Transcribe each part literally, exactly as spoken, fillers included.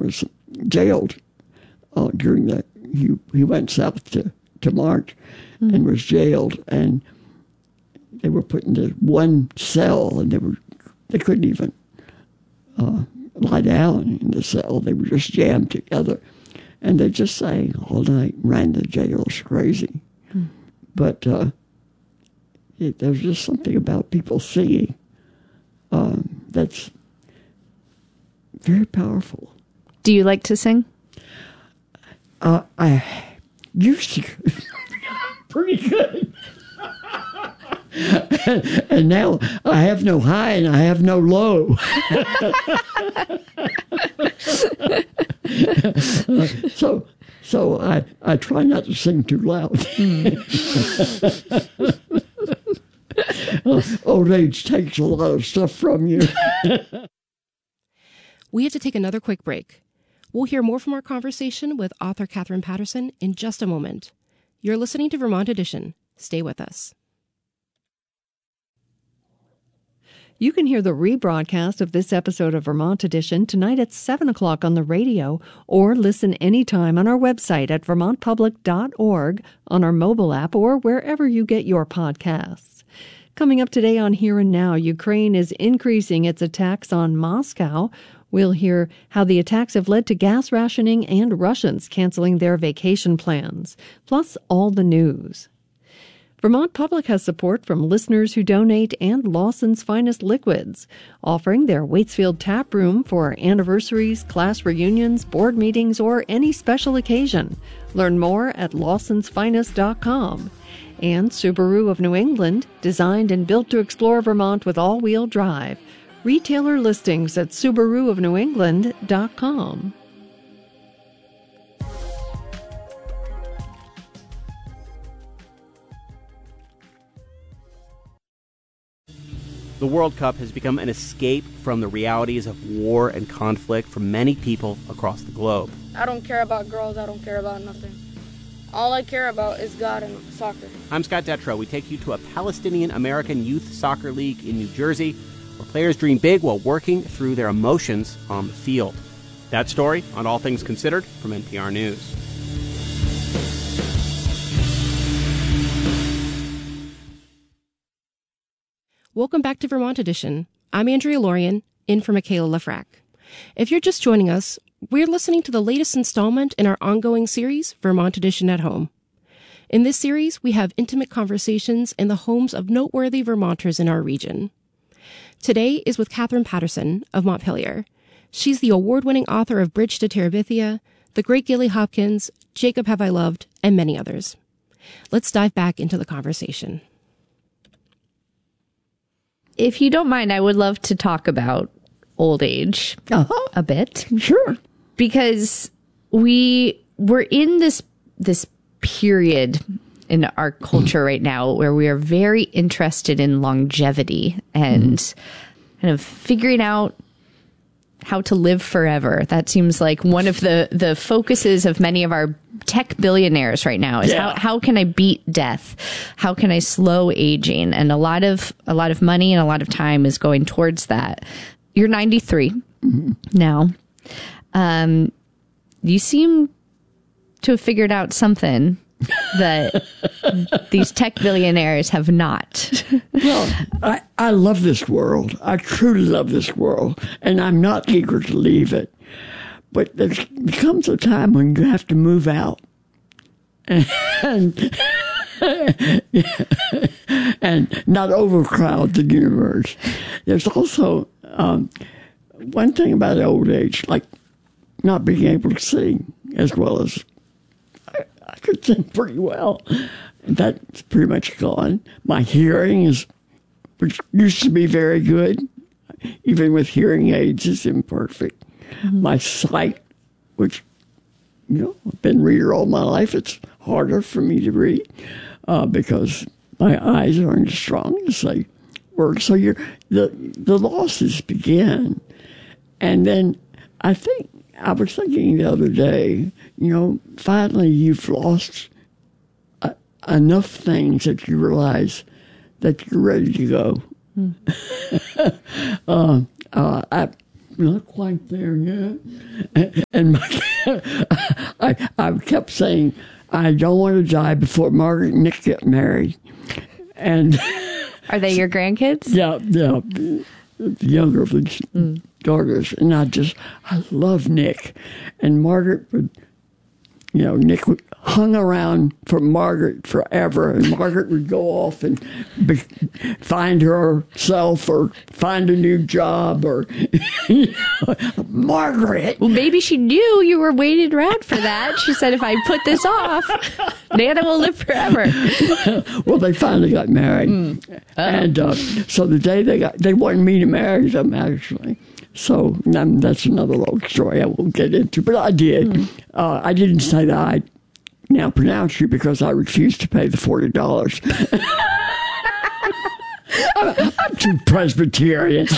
was jailed uh, during the, he, he went south to, to march mm-hmm. and was jailed, and they were put into one cell, and they were they couldn't even uh, lie down in the cell. They were just jammed together, and they just sang all night, ran the jails crazy. Mm-hmm. But uh, it, there's just something about people singing um, that's very powerful. Do you like to sing? Uh, I used to. Pretty good. And now I have no high and I have no low. uh, so so I, I try not to sing too loud. uh, old age takes a lot of stuff from you. We have to take another quick break. We'll hear more from our conversation with author Katherine Paterson in just a moment. You're listening to Vermont Edition. Stay with us. You can hear the rebroadcast of this episode of Vermont Edition tonight at seven o'clock on the radio, or listen anytime on our website at vermont public dot org, on our mobile app, or wherever you get your podcasts. Coming up today on Here and Now, Ukraine is increasing its attacks on Moscow. We'll hear how the attacks have led to gas rationing and Russians canceling their vacation plans, plus all the news. Vermont Public has support from listeners who donate and Lawson's Finest Liquids, offering their Waitsfield tap room for anniversaries, class reunions, board meetings, or any special occasion. Learn more at lawsons finest dot com. And Subaru of New England, designed and built to explore Vermont with all-wheel drive. Retailer listings at subaru of new england dot com. The World Cup has become an escape from the realities of war and conflict for many people across the globe. I don't care about girls. I don't care about nothing. All I care about is God and soccer. I'm Scott Detrow. We take you to a Palestinian-American youth soccer league in New Jersey, where players dream big while working through their emotions on the field. That story on All Things Considered from N P R News. Welcome back to Vermont Edition. I'm Andrea Lorian, in for Michaela Lafrac. If you're just joining us, we're listening to the latest installment in our ongoing series, Vermont Edition at Home. In this series, we have intimate conversations in the homes of noteworthy Vermonters in our region. Today is with Katherine Paterson of Montpelier. She's the award-winning author of Bridge to Terabithia, The Great Gilly Hopkins, Jacob Have I Loved, and many others. Let's dive back into the conversation. If you don't mind, I would love to talk about old age uh-huh. a bit. Sure. Because we we're in this this period in our culture right now where we are very interested in longevity and mm-hmm. kind of figuring out how to live forever. That seems like one of the, the focuses of many of our tech billionaires right now is yeah. how, how can I beat death? How can I slow aging? And a lot of a lot of money and a lot of time is going towards that. You're ninety-three mm-hmm. now. Um, you seem to have figured out something that these tech billionaires have not. Well, I, I love this world. I truly love this world, and I'm not eager to leave it. But there comes a time when you have to move out. And, and not overcrowd the universe. There's also um, one thing about old age, like not being able to sing as well as I, I could sing pretty well. And that's pretty much gone. My hearing is, which used to be very good, even with hearing aids, is imperfect. Mm-hmm. My sight, which, you know, I've been a reader all my life, it's harder for me to read uh, because my eyes aren't as strong as they were. So you're, the, the losses begin. And then I think, I was thinking the other day, you know, finally you've lost uh, enough things that you realize that you're ready to go. Mm. uh, uh, I not quite there yet. And, and my, I, I kept saying, I don't want to die before Margaret and Nick get married. And are they your grandkids? Yeah, yeah. The younger of these mm. daughters. And I just, I love Nick. And Margaret would, you know, Nick would hung around for Margaret forever, and Margaret would go off and be, find herself or find a new job or, you know, Margaret. Well, maybe she knew you were waiting around for that. She said, if I put this off, Nana will live forever. Well, they finally got married. Mm. And uh, so the day they got, they wanted me to marry them, actually. So um, that's another long story I won't get into, but I did. Mm. Uh, I didn't say that I now pronounce you because I refused to pay the forty dollars. I'm, I'm too Presbyterian.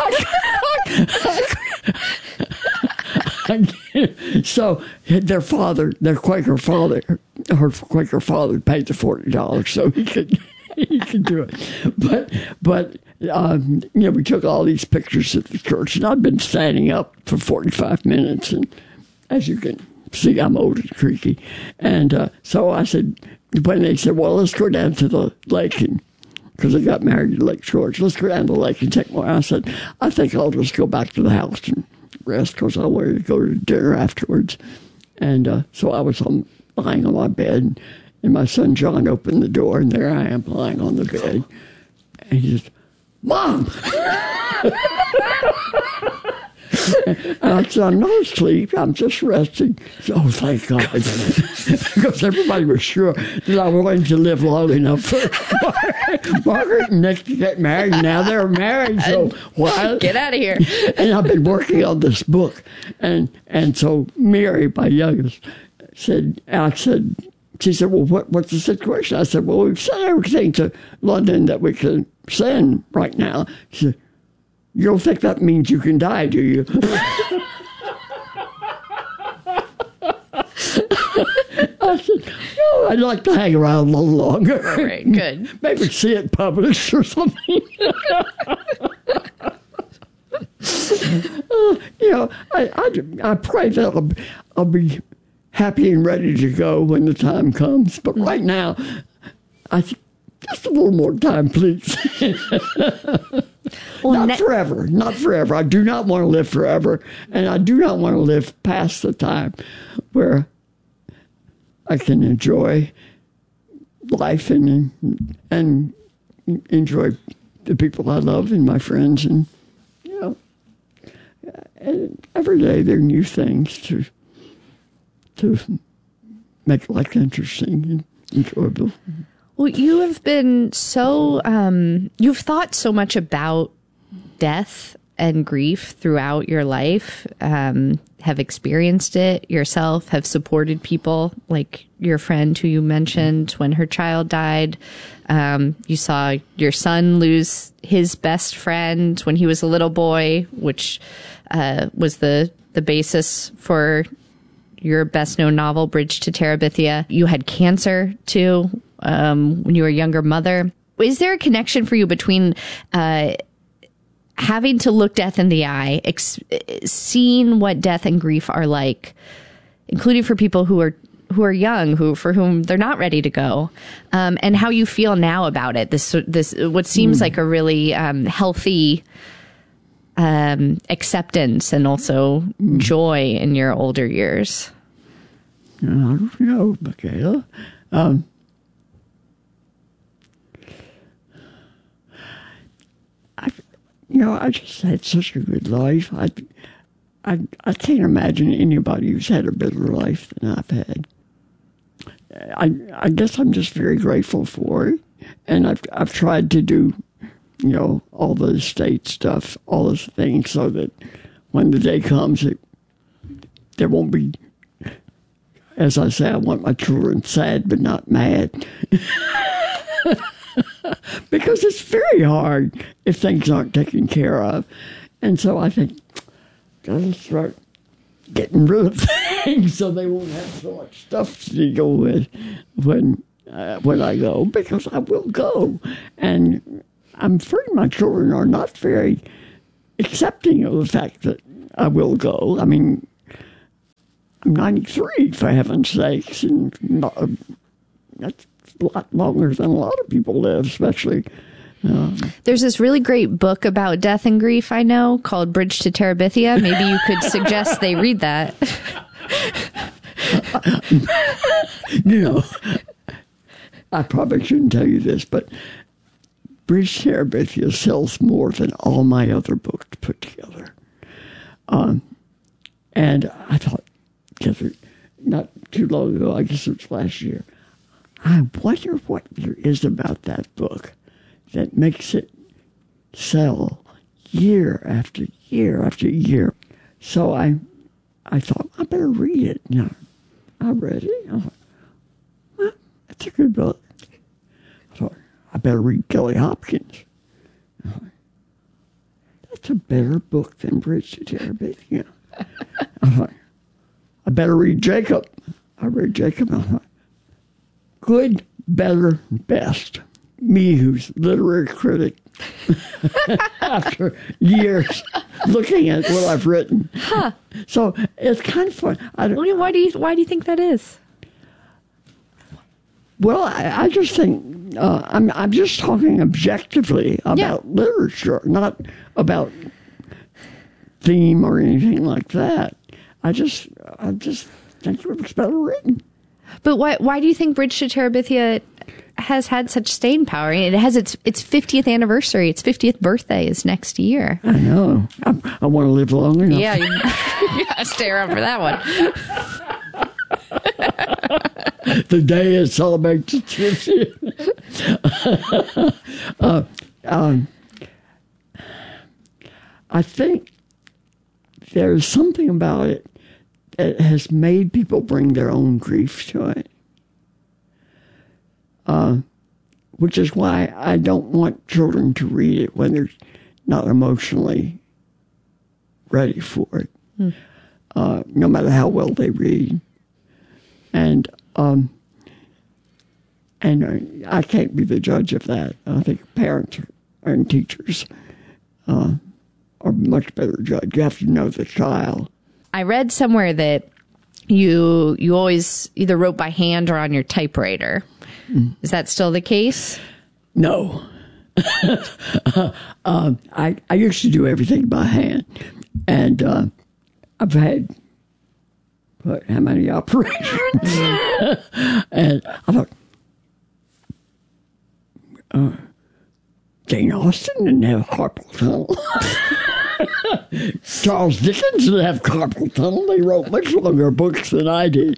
So their father, their Quaker father, her Quaker father paid the forty dollars so he could he could do it. But but um, you know, we took all these pictures at the church, and I've been standing up for forty-five minutes, and as you can see, I'm old and creaky. And uh, so I said, when they said, well, let's go down to the lake, and because I got married to Lake George, let's go down to the lake and take more. I said, I think I'll just go back to the house and rest because I wanted to go to dinner afterwards. And uh, so I was on, lying on my bed, and my son John opened the door, and there I am lying on the bed. And he says, Mom! And I said, I'm not asleep. I'm just resting. So, oh, thank God. Because everybody was sure that I was going to live long enough for Margaret and Nick to get married. Now they're married. So why? Get out of here. And I've been working on this book. And and so Mary, my youngest, said, I said, she said, well, what, what's the situation? I said, well, we've sent everything to London that we can send right now. She said, you don't think that means you can die, do you? I said, no, I'd like to hang around a little longer. All right, good. Maybe see it published or something. uh, you know, I, I, I pray that I'll, I'll be happy and ready to go when the time comes. But right now, I th- just a little more time, please. Well, not ne- forever, not forever. I do not want to live forever, and I do not want to live past the time where I can enjoy life and and enjoy the people I love and my friends, and you know, and every day there are new things to to make life interesting and enjoyable. Well, you have been so, um, you've thought so much about death and grief throughout your life, um, have experienced it yourself, have supported people like your friend who you mentioned when her child died. Um, you saw your son lose his best friend when he was a little boy, which uh, was the, the basis for your best known novel, Bridge to Terabithia. You had cancer too. Um, when you were a younger mother. Is there a connection for you between uh, having to look death in the eye, ex- seeing what death and grief are like, including for people who are who are young, who for whom they're not ready to go, um, and how you feel now about it? This this what seems mm. like a really um, healthy um, acceptance and also mm. joy in your older years. I don't know, Michaela. Um, I, you know, I just had such a good life. I, I, I can't imagine anybody who's had a better life than I've had. I, I guess I'm just very grateful for it, and I've, I've tried to do, you know, all the estate stuff, all those things, so that when the day comes, it, there won't be. As I say, I want my children sad but not mad. Because it's very hard if things aren't taken care of. And so I think, gotta start getting rid of things so they won't have so much stuff to deal with when, uh, when I go, because I will go. And I'm afraid my children are not very accepting of the fact that I will go. I mean, I'm ninety-three, for heaven's sakes, and not, that's a lot longer than a lot of people live, especially. Um, There's this really great book about death and grief, I know, called Bridge to Terabithia. Maybe you could suggest they read that. you know, I probably shouldn't tell you this, but Bridge to Terabithia sells more than all my other books put together. Um, and I thought, not too long ago, I guess it was last year, I wonder what there is about that book that makes it sell year after year after year. So I I thought, I better read it. No, I read it. I thought, well, that's a good book. I thought, I better read Kelly Hopkins. I thought, that's a better book than Bridge to Terabithia. I thought, I better read Jacob. I read Jacob. I thought, good, better, best. Me, who's literary critic, after years looking at what I've written. Huh. So it's kind of fun. I don't, Why do you Why do you think that is? well, I, I just think uh, I'm I'm just talking objectively about Yeah. literature, not about theme or anything like that. I just I just think it was better written. But why Why do you think Bridge to Terabithia has had such staying power? It has its its fiftieth anniversary. Its fiftieth birthday is next year. I know. I, I want to live long enough. Yeah, you, you gotta stay around for that one. The day it celebrates its fiftieth. uh, um, I think there's something about it that has made people bring their own grief to it. Uh, which is why I don't want children to read it when they're not emotionally ready for it, hmm. uh, no matter how well they read. And um, and uh, I can't be the judge of that. I think parents and teachers uh, are much better judge. You have to know the child. I read somewhere that you you always either wrote by hand or on your typewriter. Mm. Is that still the case? No. uh, uh, I I used to do everything by hand, and uh, I've had what how many operations? And I thought, uh, Jane Austen didn't have carpal tunnel. Charles Dickens didn't have carpal tunnel. They wrote much longer books than I did.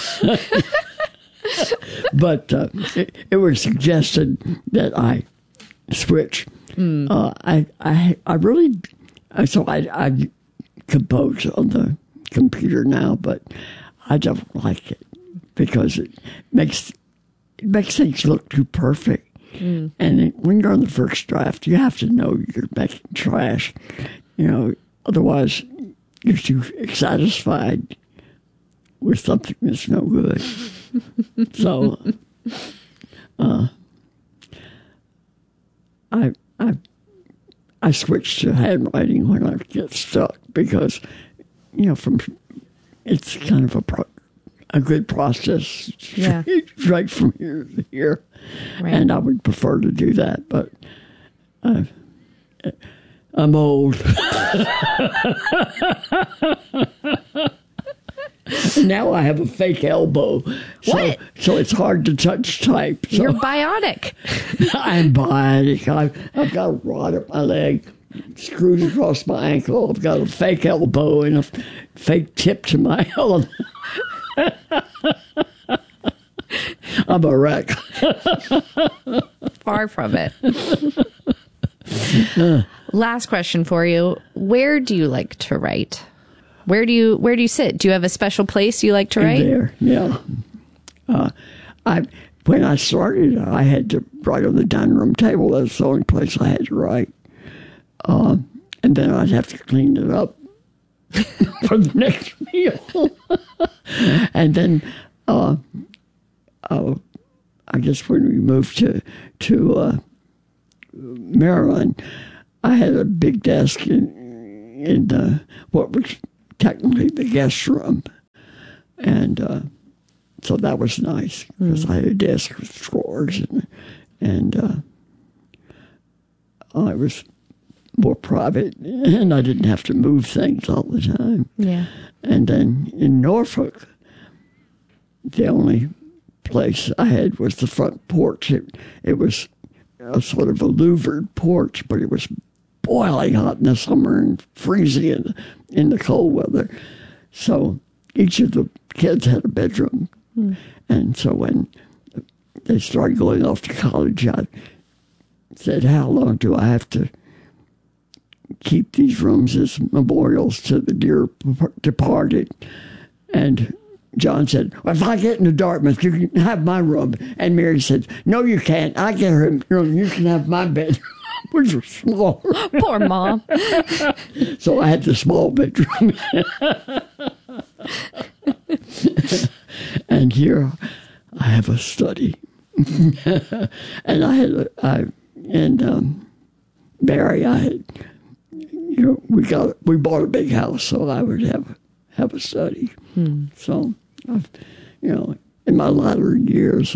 But uh, it, it was suggested that I switch. Mm. Uh, I, I, I really, so I, I compose on the computer now, but I don't like it because it makes it makes things look too perfect. Mm. And it, when you're on the first draft, you have to know you're making trash. You know, otherwise you're too satisfied with something that's no good. So, uh, I I I switch to handwriting when I get stuck because, you know, from it's kind of a pro, a good process, yeah. right from here to here, right. And I would prefer to do that, but uh, I'm old. Now I have a fake elbow. So, what? So it's hard to touch type. So You're bionic. I'm bionic. I've, I've got a rod up my leg, screwed across my ankle. I've got a fake elbow and a fake tip to my elbow. I'm a wreck. Far from it. Last question for you. Where do you like to write? Where do you where do you sit? Do you have a special place you like to write? There, yeah. Uh, I when I started, I had to write on the dining room table. That's the only place I had to write. Uh, and then I'd have to clean it up for the next meal. And then, uh, uh, I guess when we moved to to uh, Maryland, I had a big desk in in the, what was technically the guest room. And uh, so that was nice because mm. I had a desk with drawers, and, and uh, I was more private, and I didn't have to move things all the time. Yeah. And then in Norfolk, the only place I had was the front porch. It, it was a sort of a louvered porch, but it was boiling hot in the summer and freezing in, in the cold weather. So each of the kids had a bedroom. Mm. And so when they started going off to college, I said, how long do I have to keep these rooms as memorials to the dear departed? And John said, well, if I get into Dartmouth, you can have my room. And Mary said, no, you can't. I get her room. You can have my bedroom, which was small. Poor Mom. So I had the small bedroom. And here I have a study. And I had, a, I, and um, Mary, I had, you know, we got, we bought a big house, so I would have, have a study. Hmm. So, I've, you know, in my latter years,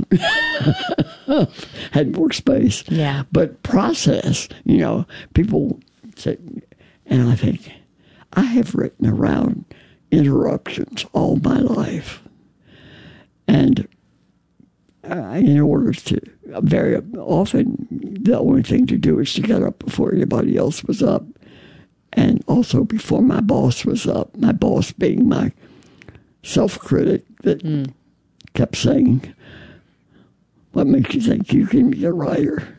had more space. Yeah. But process, you know, people say, and I think, I have written around interruptions all my life. And uh, in order to, very often, the only thing to do is to get up before anybody else was up. And also before my boss was up, my boss being my self-critic that mm. kept saying, what makes you think you can be a writer?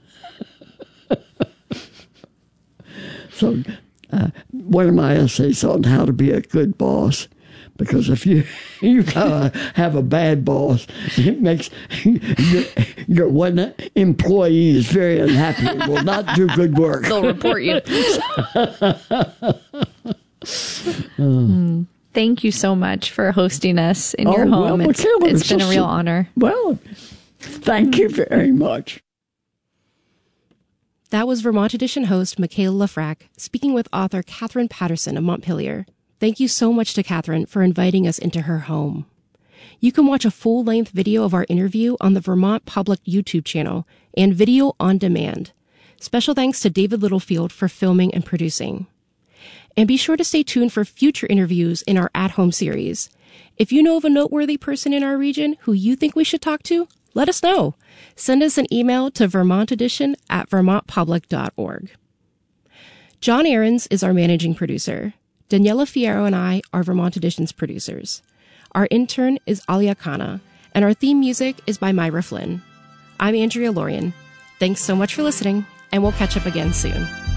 So uh, one of my essays on how to be a good boss, because if you you uh, have a bad boss, it makes your, your one employee is very unhappy and will not do good work. They'll report you. mm. Thank you so much for hosting us in oh, your home. Well, it's Michaela, it's been a real honor. Well, thank you very much. That was Vermont Edition host Michaela Lefrak speaking with author Catherine Patterson of Montpelier. Thank you so much to Catherine for inviting us into her home. You can watch a full-length video of our interview on the Vermont Public YouTube channel and video on demand. Special thanks to David Littlefield for filming and producing. And be sure to stay tuned for future interviews in our at-home series. If you know of a noteworthy person in our region who you think we should talk to, let us know. Send us an email to vermontedition at vermont public dot org. John Ahrens is our managing producer. Daniela Fierro and I are Vermont Edition's producers. Our intern is Alia Khanna, and our theme music is by Myra Flynn. I'm Andrea Lorian. Thanks so much for listening, and we'll catch up again soon.